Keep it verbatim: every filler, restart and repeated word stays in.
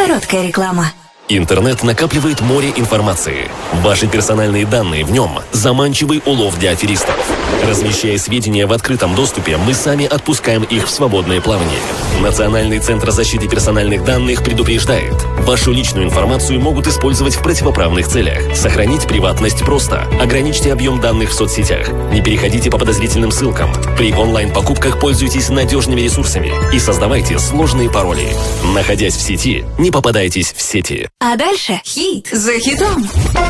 Короткая реклама. Интернет накапливает море информации. Ваши персональные данные в нем – заманчивый улов для аферистов. Размещая сведения в открытом доступе, мы сами отпускаем их в свободное плавание. Национальный центр защиты персональных данных предупреждает: вашу личную информацию могут использовать в противоправных целях. Сохранить приватность просто. Ограничьте объем данных в соцсетях. Не переходите по подозрительным ссылкам. При онлайн-покупках пользуйтесь надежными ресурсами и создавайте сложные пароли. Находясь в сети, не попадайтесь в сети. А дальше хит за хитом.